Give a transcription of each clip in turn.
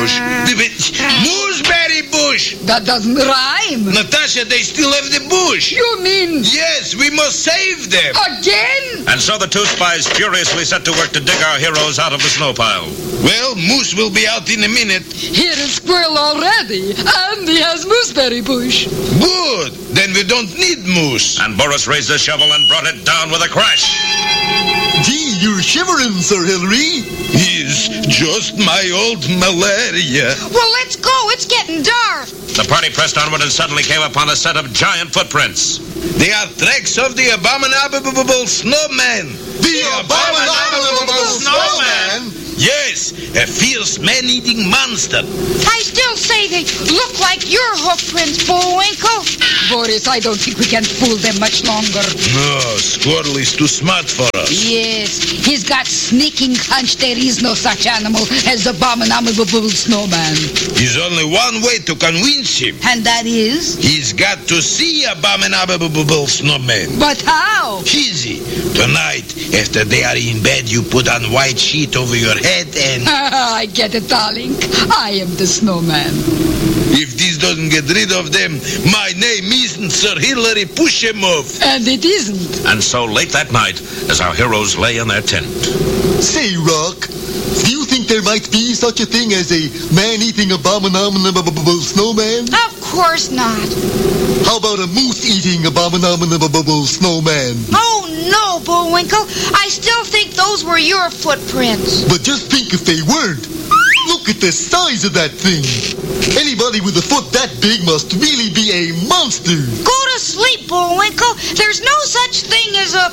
bush. Mooseberry bush. That doesn't rhyme. Natasha, they still have the bush. You mean... Yes, we must save them. Again? And so the two spies furiously set to work to dig our heroes out of the snow pile. Well, Moose will be out in a minute. Here is Squirrel already, and he has mooseberry bush. Good. Then we don't need Moose. And Boris raised a shovel and brought it down with a crash. Gee, you're shivering, Sir Hilary. It's just my old malaria. Well, let's go. It's getting dark. The party pressed onward and suddenly came upon a set of giant footprints. They are tracks of the abominable snowman. The abominable snowman? Yes, a fierce man-eating monster. I still say they look like your hoof prints, Bullwinkle. Boris, I don't think we can fool them much longer. No, Squirrel is too smart for us. Yes, he's got sneaking hunch there is no such animal as abominable snowman. There's only one way to convince him. And that is? He's got to see abominable snowman. But how? Easy. Tonight, after they are in bed, you put on white sheet over your head and... I get it, darling. I am the snowman. If this doesn't get rid of them, my name isn't Sir Hilary Pushemov. And it isn't. And so late that night, as our heroes lay in their tent. Say, Rock, do you think there might be such a thing as a man-eating abominable snowman? Of course not. How about a moose-eating abominable snowman? Oh, no, Bullwinkle. I still think those were your footprints. But just think if they weren't. Look at the size of that thing. Anybody with a foot that big must really be a monster. Go to sleep, Bullwinkle. There's no such thing as a...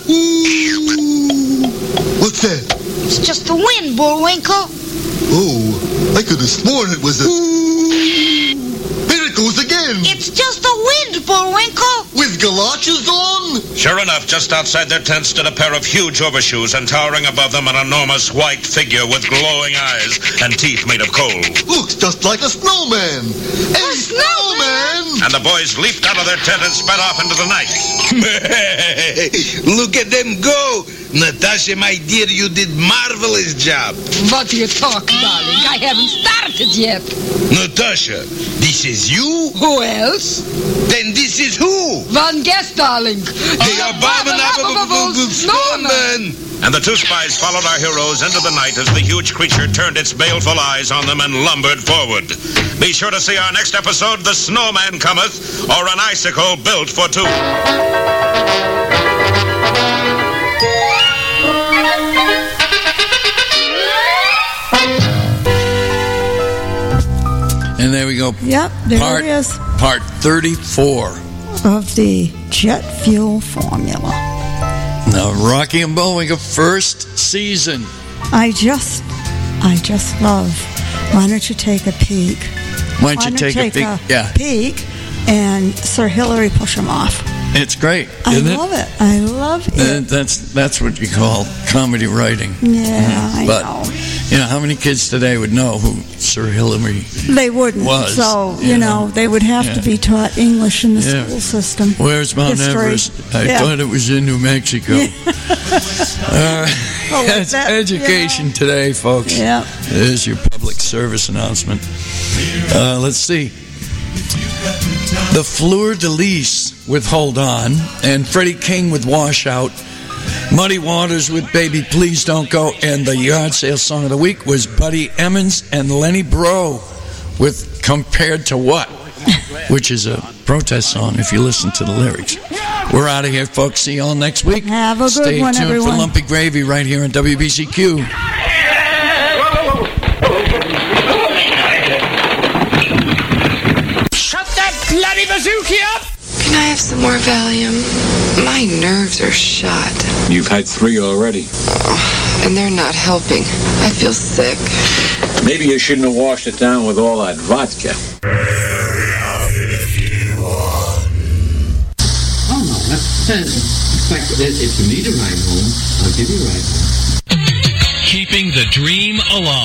Ooh. What's that? It's just the wind, Bullwinkle. Oh, I could have sworn it was a... There it goes again. It's just the wind, Bullwinkle. With galoshes on? Sure enough, just outside their tent stood a pair of huge overshoes, and towering above them an enormous white figure with glowing eyes and teeth made of coal. Looks just like a snowman. A snowman! And the boys leaped out of their tent and sped off into the night. Look at them go. Natasha, my dear, you did marvelous job. What do you talk, darling? I haven't started yet. Natasha, this is you? Who else? Then this is who? One guess, darling. The abominable snowman. And the two spies followed our heroes into the night as the huge creature turned its baleful eyes on them and lumbered forward. Be sure to see our next episode, The Snowman Cometh, or An Icicle Built for Two. And there we go. Yep, there it is. Part 34 of the jet fuel formula. Now, Rocky and Bullwinkle, first season. I just love. Why don't you take a peek? Why don't you take a peek? Yeah. Peek, and Sir Hilary push him off. It's great. I love it. I love it. That's what you call comedy writing. Yeah, I know. You know, how many kids today would know who Sir Hilary They wouldn't. was? So, you know, they would have to be taught English in the school system. Where's Mount Everest? I thought it was in New Mexico. That's education today, folks. Yeah. There's your public service announcement. Let's see. The Fleur de Lis with Hold On, and Freddie King with Washout, Muddy Waters with Baby Please Don't Go, and the yard sale song of the week was Buddy Emmons and Lenny Breau with Compared to What, which is a protest song if you listen to the lyrics. We're out of here, folks. See you all next week. Have a good one, everyone. Stay tuned for Lumpy Gravy right here on WBCQ. Bloody bazooki up! Can I have some more Valium? My nerves are shot. You've had 3 already. And they're not helping. I feel sick. Maybe you shouldn't have washed it down with all that vodka. Oh, no. In fact, if you need a ride home, I'll give you a ride home. Keeping the dream alive.